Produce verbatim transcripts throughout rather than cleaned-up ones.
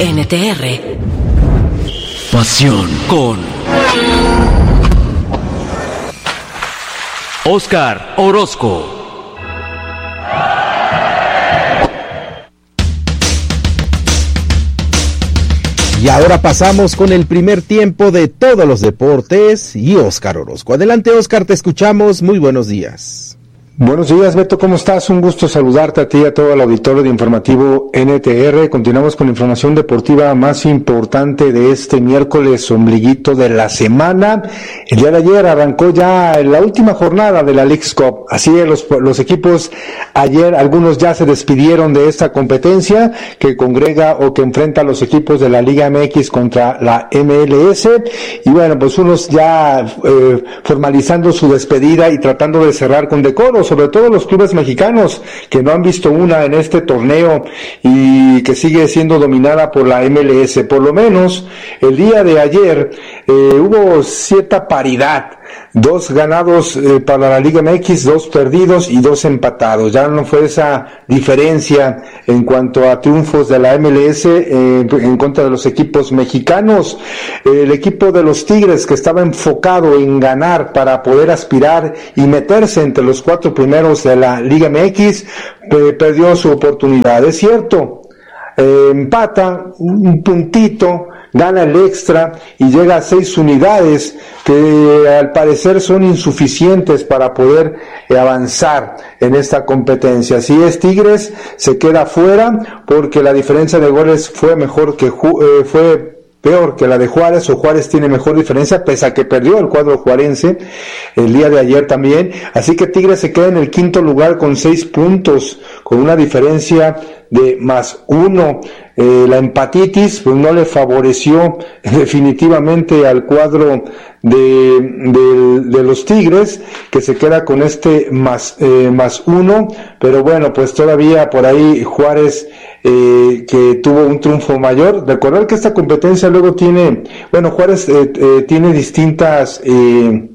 N T R. Pasión con Oscar Orozco. Y ahora pasamos con el primer tiempo de todos los deportes y Oscar Orozco. Adelante, Oscar, te escuchamos. Muy buenos días. Buenos días, Beto, ¿cómo estás? Un gusto saludarte a ti y a todo el auditorio de Informativo N T R. Continuamos con la información deportiva más importante de este miércoles, ombliguito de la semana. El día de ayer arrancó ya la última jornada de la Leagues Cup. Así es, los, los equipos ayer, algunos ya se despidieron de esta competencia que congrega o que enfrenta a los equipos de la Liga M X contra la M L S. Y bueno, pues unos ya eh, formalizando su despedida y tratando de cerrar con decoro, sobre todo los clubes mexicanos que no han visto una en este torneo y que sigue siendo dominada por la M L S. Por lo menos el día de ayer eh, hubo cierta paridad. Dos ganados eh, para la Liga M X, dos perdidos y dos empatados. Ya no fue esa diferencia en cuanto a triunfos de la M L S eh, en contra de los equipos mexicanos. El equipo de los Tigres, que estaba enfocado en ganar para poder aspirar y meterse entre los cuatro primeros de la Liga M X, eh, perdió su oportunidad. Es cierto, eh, empata un puntito, gana el extra y llega a seis unidades que al parecer son insuficientes para poder eh, avanzar en esta competencia. Así es, Tigres se queda fuera porque la diferencia de goles fue mejor que eh, fue peor que la de Juárez, o Juárez tiene mejor diferencia, pese a que perdió el cuadro juarense el día de ayer también. Así que Tigres se queda en el quinto lugar con seis puntos, con una diferencia de más uno. Eh, la empatitis pues no le favoreció definitivamente al cuadro de, de, de los Tigres, que se queda con este más, eh, más uno, pero bueno, pues todavía por ahí Juárez eh, que tuvo un triunfo mayor. Recordar que esta competencia luego tiene, bueno, Juárez eh, eh, tiene distintas eh,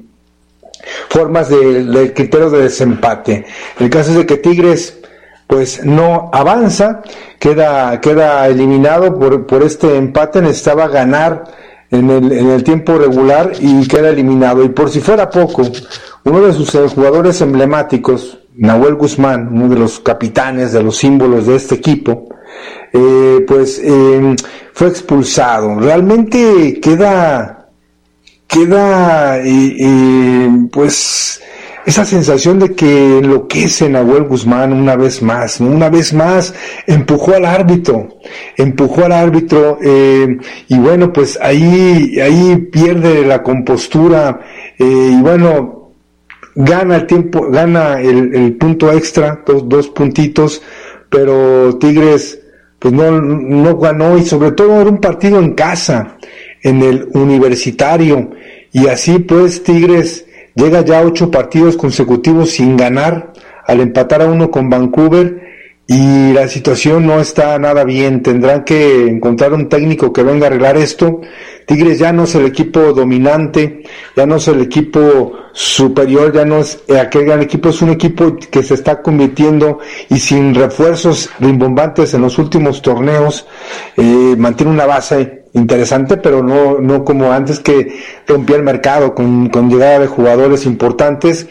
formas de, de criterio de desempate. El caso es de que Tigres pues no avanza, queda queda eliminado por por este empate. Necesitaba ganar en el en el tiempo regular y queda eliminado. Y por si fuera poco, uno de sus jugadores emblemáticos, Nahuel Guzmán, uno de los capitanes, de los símbolos de este equipo, eh, pues eh, fue expulsado. Realmente queda queda eh, eh, pues esa sensación de que enloquece Nahuel Guzmán una vez más, ¿no? Una vez más empujó al árbitro, empujó al árbitro, eh, y bueno, pues ahí, ahí pierde la compostura, eh, y bueno, gana el tiempo, gana el, el punto extra, dos, dos puntitos, pero Tigres, pues no, no ganó, y sobre todo era un partido en casa, en el Universitario, y así pues Tigres llega ya a ocho partidos consecutivos sin ganar, al empatar a uno con Vancouver, y la situación no está nada bien. Tendrán que encontrar un técnico que venga a arreglar esto. Tigres ya no es el equipo dominante, ya no es el equipo superior, ya no es aquel gran equipo, es un equipo que se está convirtiendo, y sin refuerzos rimbombantes en los últimos torneos, eh, mantiene una base interesante, pero no no como antes, que rompía el mercado con, con llegada de jugadores importantes.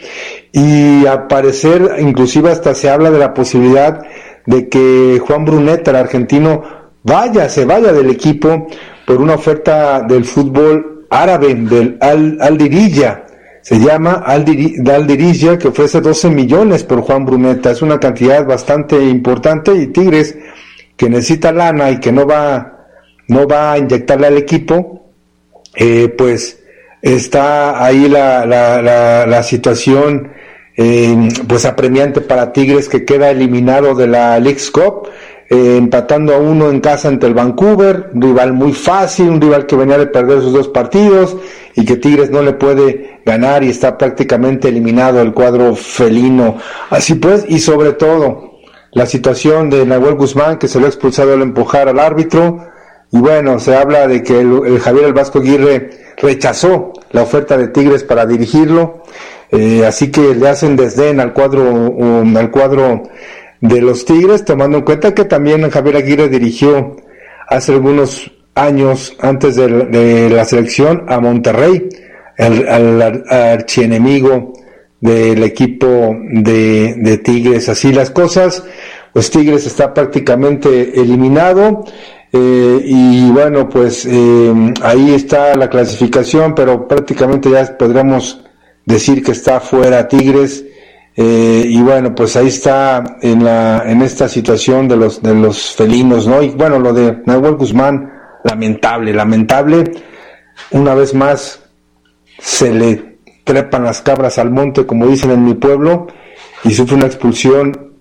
Y al parecer inclusive hasta se habla de la posibilidad de que Juan Bruneta, el argentino, vaya, se vaya del equipo por una oferta del fútbol árabe, del Al, Al Diriyah, se llama Al Diriyah, que ofrece doce millones por Juan Bruneta. Es una cantidad bastante importante, y Tigres, que necesita lana y que no va no va a inyectarle al equipo, eh, pues está ahí la, la, la, la situación eh, pues apremiante para Tigres, que queda eliminado de la Leagues Cup, eh, empatando a uno en casa ante el Vancouver, un rival muy fácil, un rival que venía de perder sus dos partidos y que Tigres no le puede ganar, y está prácticamente eliminado el cuadro felino. Así pues, y sobre todo la situación de Nahuel Guzmán, que se lo ha expulsado al empujar al árbitro. Y bueno, se habla de que el, el Javier El Vasco Aguirre rechazó la oferta de Tigres para dirigirlo, eh, así que le hacen desdén al cuadro um, al cuadro de los Tigres, tomando en cuenta que también Javier Aguirre dirigió hace algunos años, antes de, de la selección, a Monterrey, el, al, al archienemigo del equipo de, de Tigres. Así las cosas, pues Tigres está prácticamente eliminado, eh, y bueno, pues eh, ahí está la clasificación, pero prácticamente ya podríamos decir que está fuera Tigres. Eh, y bueno, pues ahí está en la en esta situación de los de los felinos, ¿no? Y bueno, lo de Nahuel Guzmán, lamentable, lamentable. Una vez más se le trepan las cabras al monte, como dicen en mi pueblo, y sufre una expulsión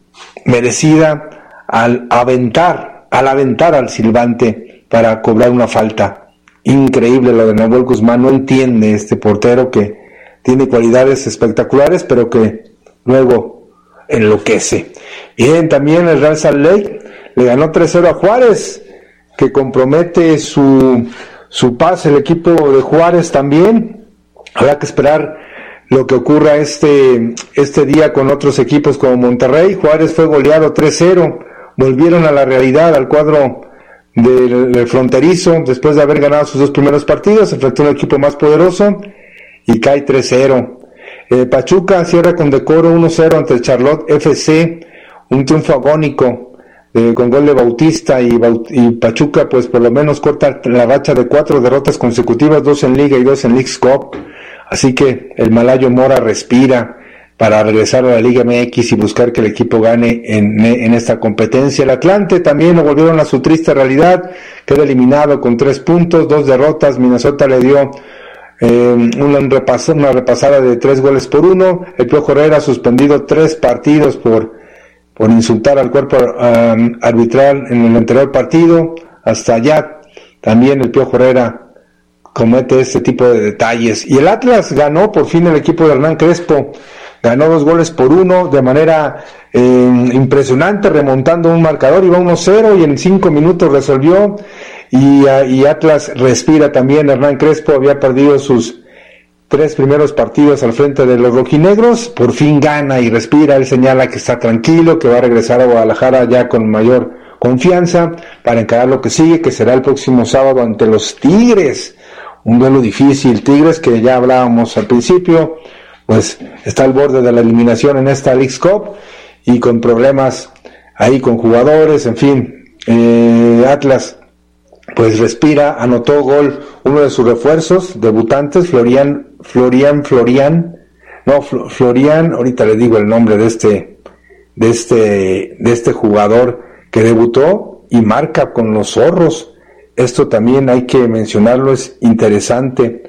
merecida al aventar, al aventar al silbante para cobrar una falta. Increíble lo de Nahuel Guzmán, no entiende este portero que tiene cualidades espectaculares, pero que luego enloquece. Bien, también el Real Salt Lake le ganó tres cero a Juárez, que compromete su, su pase el equipo de Juárez también. Habrá que esperar lo que ocurra este, este día con otros equipos como Monterrey. Juárez fue goleado tres cero, volvieron a la realidad al cuadro del, del fronterizo, después de haber ganado sus dos primeros partidos, enfrentó a un equipo más poderoso y cae tres cero. Eh, Pachuca cierra con decoro uno cero ante el Charlotte F C, un triunfo agónico eh, con gol de Bautista, y, Baut- y Pachuca pues por lo menos corta la racha de cuatro derrotas consecutivas, dos en Liga y dos en Leagues Cup, así que el malayo Mora respira para regresar a la Liga M X y buscar que el equipo gane en, en esta competencia. El Atlante también lo volvieron a su triste realidad, queda eliminado con tres puntos, dos derrotas. Minnesota le dio Eh, una, repas- una repasada de tres goles por uno. El Piojo Herrera suspendido tres partidos por por insultar al cuerpo um, arbitral en el anterior partido. Hasta allá también el Piojo Herrera comete este tipo de detalles. Y el Atlas ganó por fin, el equipo de Hernán Crespo ganó dos goles por uno de manera eh, impresionante, remontando un marcador, iba uno cero y en cinco minutos resolvió. Y, y Atlas respira también. Hernán Crespo había perdido sus tres primeros partidos al frente de los rojinegros, por fin gana y respira. Él señala que está tranquilo, que va a regresar a Guadalajara ya con mayor confianza para encarar lo que sigue, que será el próximo sábado ante los Tigres, un duelo difícil. Tigres, que ya hablábamos al principio, pues está al borde de la eliminación en esta Leagues Cup y con problemas ahí con jugadores, en fin. eh, Atlas pues respira, anotó gol uno de sus refuerzos debutantes, Florian, Florian, Florian, no, Fl- Florian, ahorita le digo el nombre de este, de este, de este jugador que debutó y marca con los zorros. Esto también hay que mencionarlo, es interesante,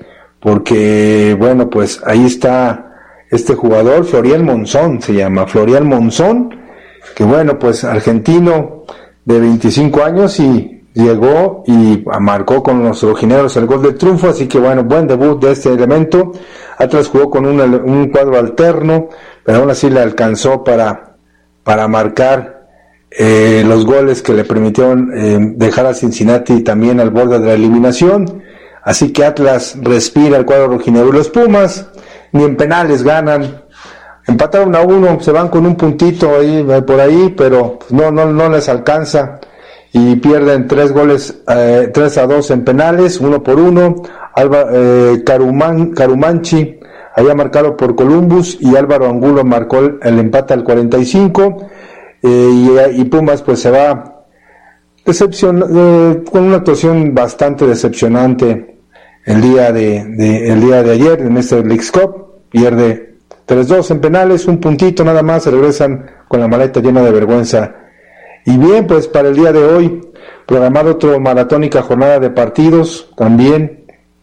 porque bueno, pues ahí está este jugador, Florian Monzón se llama, Florian Monzón, que bueno, pues argentino de veinticinco años y llegó y marcó con los rojineros el gol del triunfo, así que bueno, buen debut de este elemento. Atlas jugó con un, un cuadro alterno, pero aún así le alcanzó para, para marcar eh, los goles que le permitieron eh, dejar a Cincinnati también al borde de la eliminación. Así que Atlas respira el cuadro rojinegro. Los Pumas ni en penales ganan, empataron a uno, se van con un puntito ahí por ahí, pero no, no, no les alcanza. Y pierden tres goles, eh, tres a dos en penales, uno por uno. Alba, eh, Caruman, Carumanchi había marcado por Columbus y Álvaro Angulo marcó el, el empate al cuarenta y cinco. Eh, y, y Pumas pues se va decepcion, eh, con una actuación bastante decepcionante el día de, de el día de ayer en este Leagues Cup. Pierde tres dos en penales, un puntito nada más, se regresan con la maleta llena de vergüenza. Y bien, pues para el día de hoy, programado otro maratónica jornada de partidos también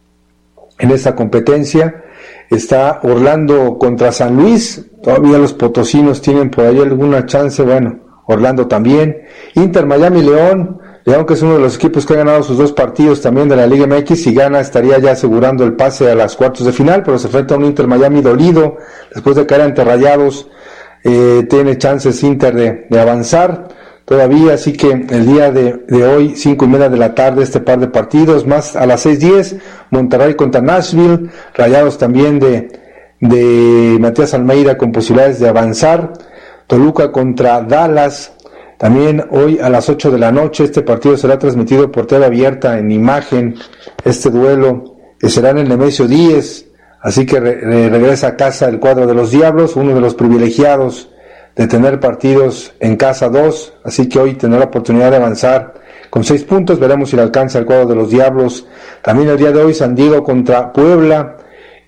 en esta competencia. Está Orlando contra San Luis, todavía los potosinos tienen por ahí alguna chance, bueno, Orlando también. Inter Miami León, León que es uno de los equipos que ha ganado sus dos partidos también de la Liga M X, si gana estaría ya asegurando el pase a las cuartos de final, pero se enfrenta a un Inter Miami dolido, después de caer ante Rayados, eh, tiene chances Inter de, de avanzar todavía, así que el día de, de hoy, cinco y media de la tarde, este par de partidos, más a las seis diez, Monterrey contra Nashville, Rayados también de, de Matías Almeida con posibilidades de avanzar, Toluca contra Dallas, También hoy a las ocho de la noche este partido será transmitido por T V abierta en imagen, este duelo que será en el Nemesio diez, así que re- re- regresa a casa el cuadro de los Diablos, uno de los privilegiados de tener partidos en casa dos, así que hoy tendrá la oportunidad de avanzar con seis puntos, veremos si le alcanza el cuadro de los Diablos. También el día de hoy San Diego contra Puebla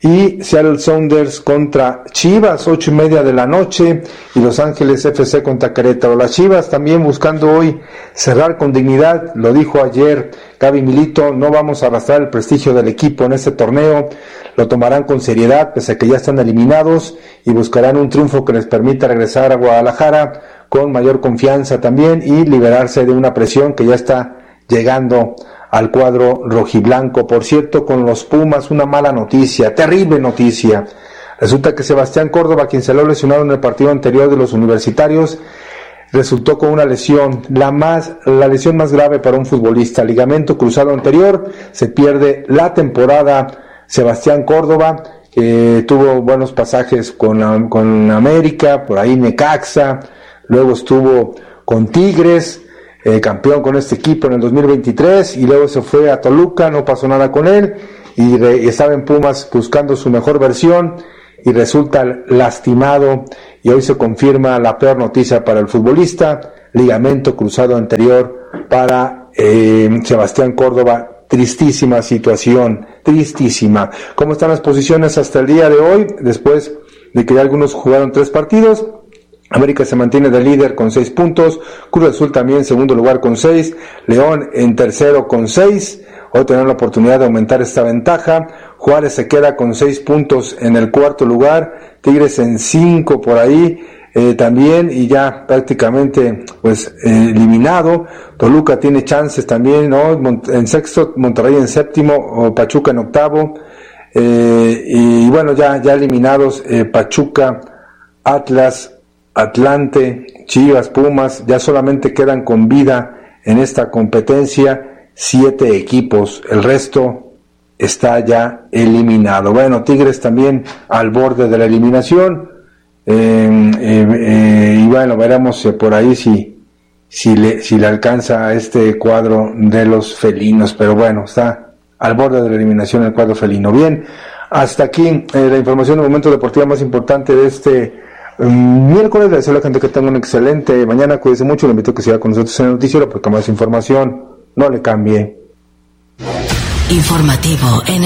y Seattle Sounders contra Chivas, ocho y media de la noche, y Los Ángeles F C contra Querétaro. Las Chivas también buscando hoy cerrar con dignidad, lo dijo ayer Gaby Milito, no vamos a arrastrar el prestigio del equipo en este torneo, lo tomarán con seriedad pese a que ya están eliminados y buscarán un triunfo que les permita regresar a Guadalajara con mayor confianza también y liberarse de una presión que ya está llegando al cuadro rojiblanco. Por cierto, con los Pumas, una mala noticia, terrible noticia. Resulta que Sebastián Córdoba, quien salió lesionado en el partido anterior de los universitarios, resultó con una lesión, la más, la lesión más grave para un futbolista, ligamento cruzado anterior, se pierde la temporada. Sebastián Córdoba, que eh, tuvo buenos pasajes con, con América, por ahí Necaxa, luego estuvo con Tigres, Eh, campeón con este equipo en el dos mil veintitrés, y luego se fue a Toluca, no pasó nada con él, y, re, y estaba en Pumas buscando su mejor versión, y resulta lastimado, y hoy se confirma la peor noticia para el futbolista, ligamento cruzado anterior para eh, Sebastián Córdoba. Tristísima situación, tristísima. ¿Cómo están las posiciones hasta el día de hoy? Después de que ya algunos jugaron tres partidos, América se mantiene de líder con seis puntos, Cruz Azul también en segundo lugar con seis, León en tercero con seis, hoy tendrán la oportunidad de aumentar esta ventaja, Juárez se queda con seis puntos en el cuarto lugar, Tigres en cinco por ahí, eh, también, y ya prácticamente pues eh, eliminado, Toluca tiene chances también, ¿no? En sexto, Monterrey en séptimo, o Pachuca en octavo, eh, y bueno, ya, ya eliminados eh, Pachuca, Atlas, Atlante, Chivas, Pumas, ya solamente quedan con vida en esta competencia siete equipos, el resto está ya eliminado. Bueno, Tigres también al borde de la eliminación, eh, eh, eh, y bueno, veremos eh, por ahí si, si, le, si le alcanza a este cuadro de los felinos, pero bueno, está al borde de la eliminación el cuadro felino. Bien, hasta aquí eh, la información del momento deportivo más importante de este miércoles. Le deseo a la gente que tenga un excelente mañana, cuídese mucho, le invito a que siga con nosotros en el noticiero porque más información, no le cambie. Informativo en